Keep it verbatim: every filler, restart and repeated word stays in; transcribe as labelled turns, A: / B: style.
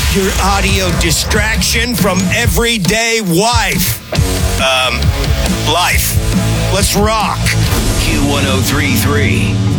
A: Your audio distraction from everyday wife. Um, life. Let's rock.
B: Q one oh three three.